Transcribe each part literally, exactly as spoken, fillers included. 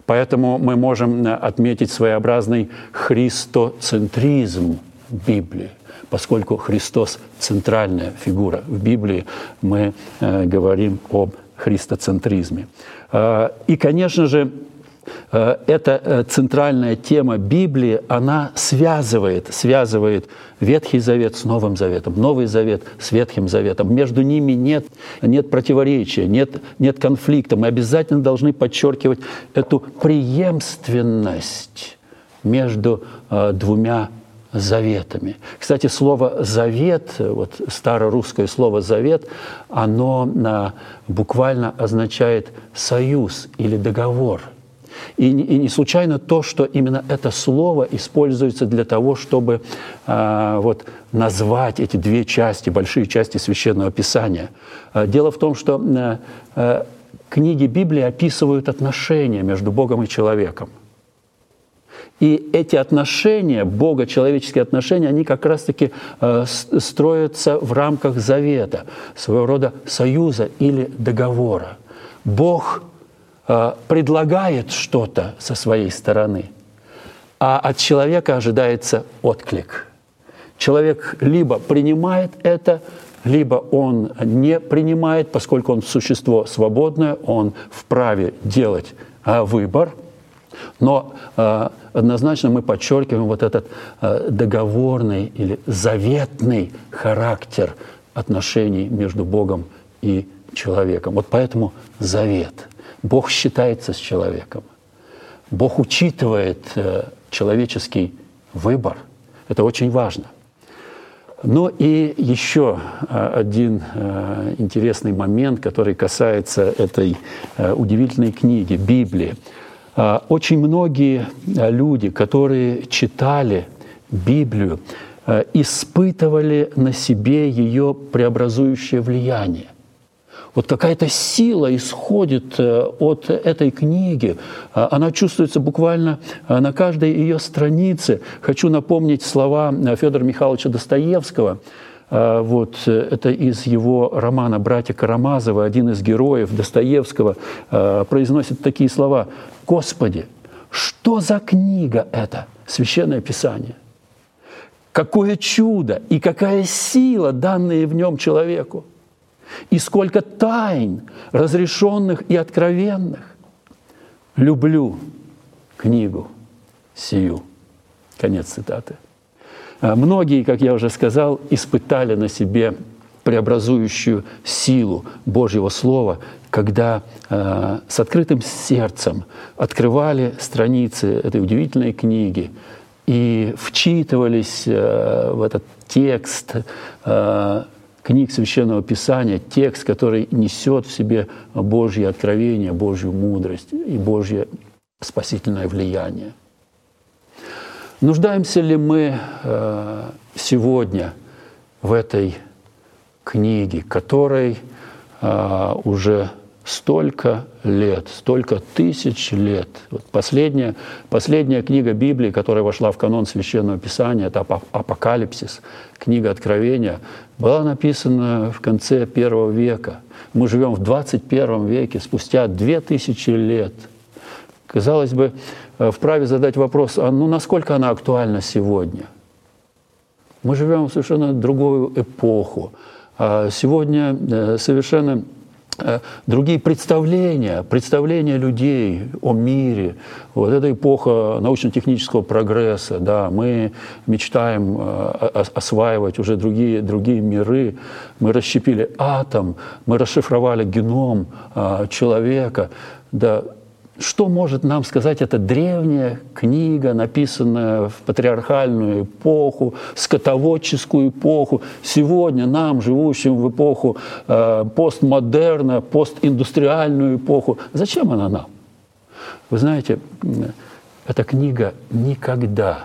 Поэтому мы можем отметить своеобразный христоцентризм Библии. Поскольку Христос – центральная фигура в Библии, мы э, говорим об христоцентризме. Э, и, конечно же, э, эта центральная тема Библии, она связывает, связывает Ветхий Завет с Новым Заветом, Новый Завет с Ветхим Заветом. Между ними нет, нет противоречия, нет, нет конфликта. Мы обязательно должны подчеркивать эту преемственность между э, двумя заветами. Кстати, слово «завет», вот старорусское слово «завет», оно а, буквально означает «союз» или «договор». И, и не случайно то, что именно это слово используется для того, чтобы а, вот, назвать эти две части, большие части Священного Писания. А, дело в том, что а, а, книги Библии описывают отношения между Богом и человеком. И эти отношения, бого-человеческие отношения, они как раз-таки э, строятся в рамках завета, своего рода союза или договора. Бог э, предлагает что-то со своей стороны, а от человека ожидается отклик. Человек либо принимает это, либо он не принимает, поскольку он существо свободное, он вправе делать э, выбор. Но э, однозначно мы подчеркиваем вот этот э, договорный или заветный характер отношений между Богом и человеком. Вот поэтому завет. Бог считается с человеком. Бог учитывает э, человеческий выбор. Это очень важно. Ну и еще один э, интересный момент, который касается этой э, удивительной книги, Библии. Очень многие люди, которые читали Библию, испытывали на себе ее преобразующее влияние. Вот какая-то сила исходит от этой книги. Она чувствуется буквально на каждой ее странице. Хочу напомнить слова Федора Михайловича Достоевского. Вот, это из его романа «Братья Карамазовы». Один из героев Достоевского произносит такие слова: «Господи, что за книга это, Священное Писание? Какое чудо и какая сила, данные в нем человеку! И сколько тайн, разрешенных и откровенных! Люблю книгу сию». Конец цитаты. Многие, как я уже сказал, испытали на себе преобразующую силу Божьего Слова, когда э, с открытым сердцем открывали страницы этой удивительной книги и вчитывались э, в этот текст э, книг Священного Писания, текст, который несет в себе Божье откровение, Божью мудрость и Божье спасительное влияние. Нуждаемся ли мы э, сегодня в этой книге, которой э, уже столько лет, столько тысяч лет? Вот последняя, последняя книга Библии, которая вошла в канон Священного Писания, это «Апокалипсис», книга Откровения, была написана в конце первого века. Мы живем в двадцать первом веке, спустя две тысячи лет. Казалось бы, вправе задать вопрос, а ну насколько она актуальна сегодня? Мы живем в совершенно другую эпоху. Сегодня совершенно другие представления, представления людей о мире. Вот эта эпоха научно-технического прогресса. Да, мы мечтаем осваивать уже другие, другие миры. Мы расщепили атом, мы расшифровали геном человека. Да, что может нам сказать эта древняя книга, написанная в патриархальную эпоху, скотоводческую эпоху, сегодня нам, живущим в эпоху э, постмодерна, постиндустриальную эпоху? Зачем она нам? Вы знаете, эта книга никогда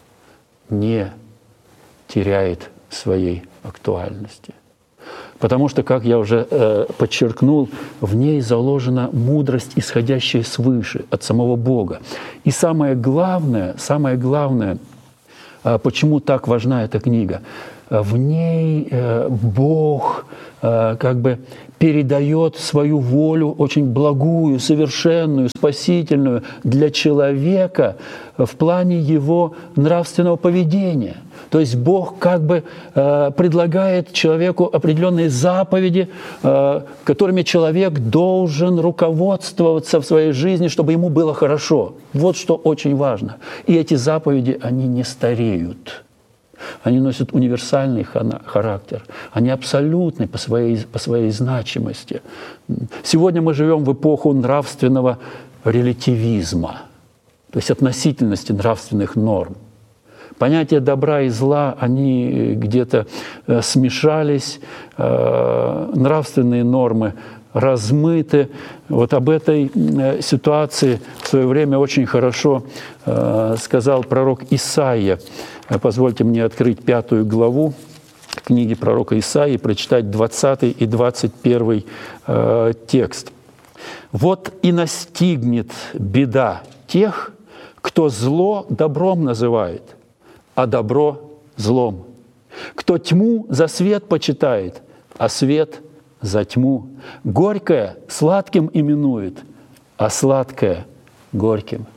не теряет своей актуальности. Потому что, как я уже э, подчеркнул, в ней заложена мудрость, исходящая свыше, от самого Бога. И самое главное, самое главное, э, почему так важна эта книга, в ней Бог как бы передает свою волю, очень благую, совершенную, спасительную для человека в плане его нравственного поведения. То есть Бог как бы э, предлагает человеку определенные заповеди, э, которыми человек должен руководствоваться в своей жизни, чтобы ему было хорошо. Вот что очень важно. И эти заповеди, они не стареют. Они носят универсальный характер, они абсолютны по своей, по своей значимости. Сегодня мы живем в эпоху нравственного релятивизма, то есть относительности нравственных норм. Понятия добра и зла, они где-то смешались, нравственные нормы размыты. Вот об этой ситуации в свое время очень хорошо сказал пророк Исаия. Позвольте мне открыть пятую главу книги пророка Исаии, прочитать двадцатый и двадцать первый э, текст. «Вот и настигнет беда тех, кто зло добром называет, а добро злом, кто тьму за свет почитает, а свет за тьму, горькое сладким именует, а сладкое горьким».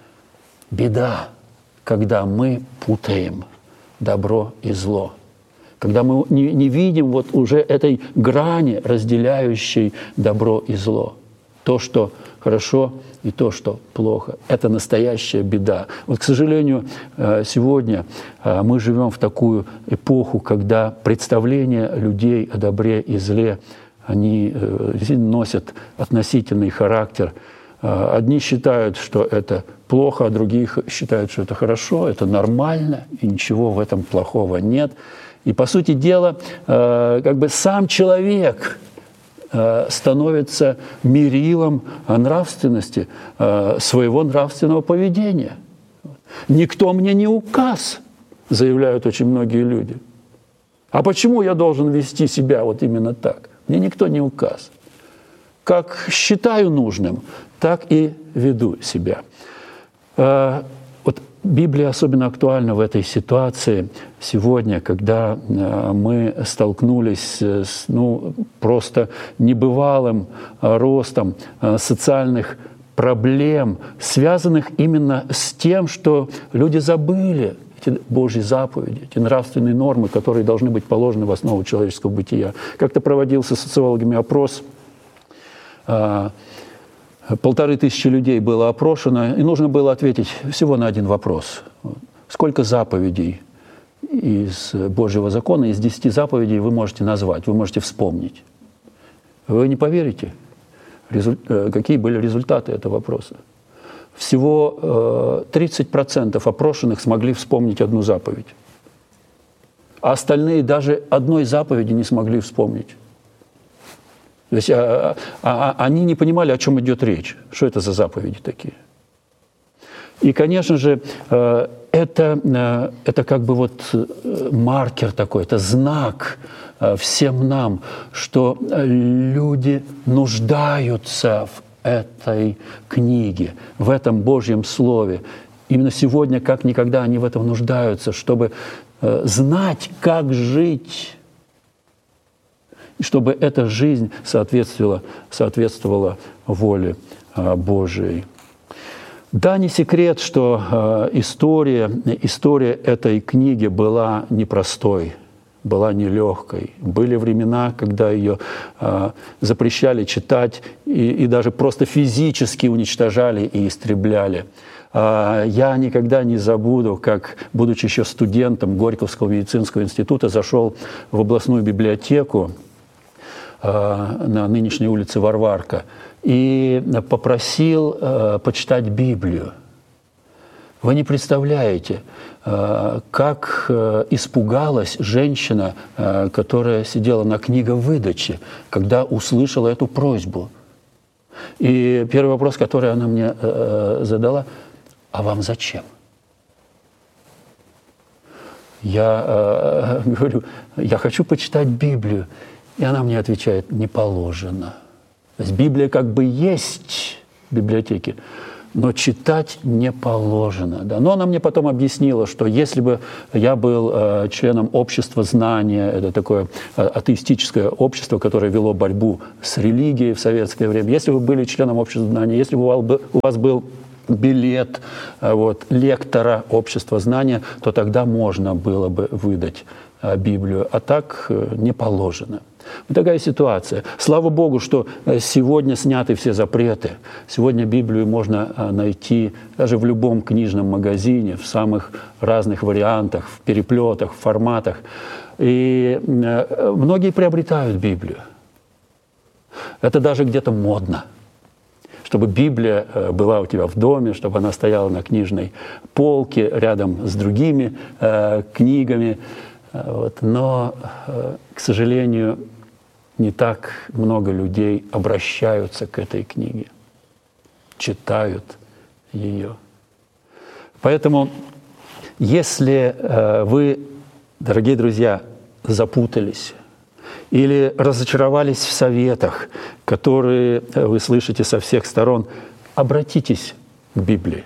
Беда, когда мы путаем добро и зло, когда мы не, не видим вот уже этой грани, разделяющей добро и зло. То, что хорошо, и то, что плохо. Это настоящая беда. Вот, к сожалению, сегодня мы живем в такую эпоху, когда представления людей о добре и зле, они носят относительный характер. Одни считают, что это плохо, а другие считают, что это хорошо, это нормально, и ничего в этом плохого нет. И, по сути дела, как бы сам человек становится мерилом нравственности, своего нравственного поведения. «Никто мне не указ», заявляют очень многие люди. А почему я должен вести себя вот именно так? Мне никто не указ. Как считаю нужным, так и веду себя. Вот Библия особенно актуальна в этой ситуации сегодня, когда мы столкнулись с ну, просто небывалым ростом социальных проблем, связанных именно с тем, что люди забыли эти Божьи заповеди, эти нравственные нормы, которые должны быть положены в основу человеческого бытия. Как-то проводился социологами опрос. Полторы тысячи людей было опрошено, и нужно было ответить всего на один вопрос. Сколько заповедей из Божьего закона, из десяти заповедей вы можете назвать, вы можете вспомнить? Вы не поверите, какие были результаты этого вопроса. Всего тридцать процентов опрошенных смогли вспомнить одну заповедь, а остальные даже одной заповеди не смогли вспомнить. То есть а, а, они не понимали, о чем идет речь, что это за заповеди такие. И, конечно же, это, это как бы вот маркер такой, это знак всем нам, что люди нуждаются в этой книге, в этом Божьем Слове. Именно сегодня, как никогда, они в этом нуждаются, чтобы знать, как жить, и чтобы эта жизнь соответствовала, соответствовала воле Божией. Да, не секрет, что история, история этой книги была непростой, была нелегкой. Были времена, когда ее запрещали читать и, и даже просто физически уничтожали и истребляли. Я никогда не забуду, как, будучи еще студентом Горьковского медицинского института, зашел в областную библиотеку на нынешней улице Варварка и попросил почитать Библию. Вы не представляете, как испугалась женщина, которая сидела на книговыдаче, когда услышала эту просьбу. И первый вопрос, который она мне задала: «А вам зачем?» Я говорю: «Я хочу почитать Библию». И она мне отвечает: «Не положено». То есть Библия как бы есть в библиотеке, но читать не положено. Да. Но она мне потом объяснила, что если бы я был э, членом общества знания, это такое э, атеистическое общество, которое вело борьбу с религией в советское время, если бы вы были членом общества знания, если бы у вас, у вас был билет э, вот, лектора общества знания, то тогда можно было бы выдать э, Библию, а так э, не положено. Вот такая ситуация. Слава Богу, что сегодня сняты все запреты. Сегодня Библию можно найти даже в любом книжном магазине, в самых разных вариантах, в переплетах, в форматах. И многие приобретают Библию. Это даже где-то модно. Чтобы Библия была у тебя в доме, чтобы она стояла на книжной полке рядом с другими э, книгами. Вот. Но, э, к сожалению, не так много людей обращаются к этой книге, читают ее. Поэтому, если э, вы, дорогие друзья, запутались или разочаровались в советах, которые вы слышите со всех сторон, обратитесь к Библии.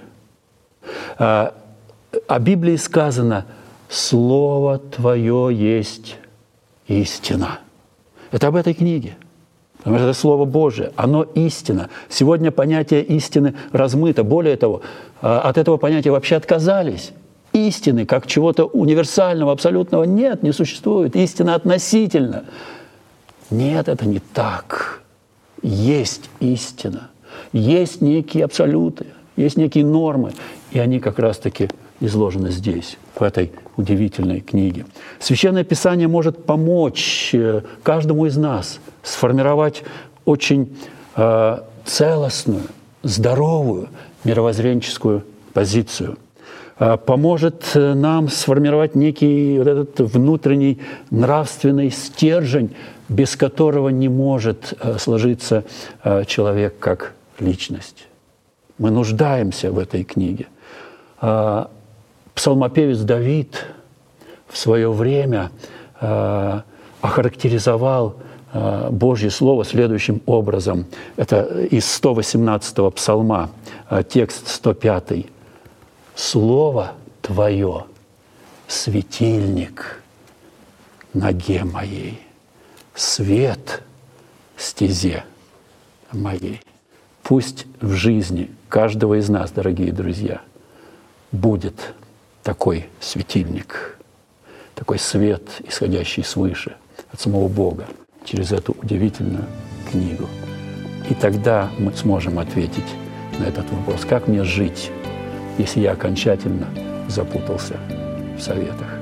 О Библии сказано: «Слово Твое есть истина». Это об этой книге. Потому что это Слово Божие, оно истина. Сегодня понятие истины размыто. Более того, от этого понятия вообще отказались. Истины, как чего-то универсального, абсолютного, нет, не существует. Истина относительно. Нет, это не так. Есть истина. Есть некие абсолюты, есть некие нормы. И они как раз-таки изложены здесь, в этой удивительной книге. Священное Писание может помочь каждому из нас сформировать очень э, целостную, здоровую мировоззренческую позицию. Э, поможет нам сформировать некий вот этот внутренний нравственный стержень, без которого не может э, сложиться э, человек как личность. Мы нуждаемся в этой книге. Э, Псалмопевец Давид в свое время э, охарактеризовал э, Божье Слово следующим образом. Это из сто восемнадцатого псалма, э, текст сто пятый. «Слово Твое – светильник ноге моей, свет стезе моей». Пусть в жизни каждого из нас, дорогие друзья, будет такой светильник, такой свет, исходящий свыше, от самого Бога, через эту удивительную книгу. И тогда мы сможем ответить на этот вопрос: как мне жить, если я окончательно запутался в советах?